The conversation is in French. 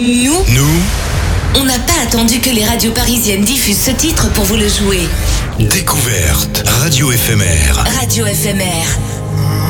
Nous, on n'a pas attendu que les radios parisiennes diffusent ce titre pour vous le jouer. découverte, radio éphémère. Radio éphémère.